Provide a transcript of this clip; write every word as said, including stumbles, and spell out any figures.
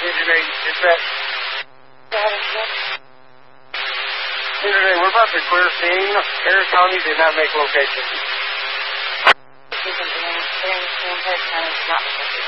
Today, it's that. Today, we're about to clear scene. Harris County did not make location.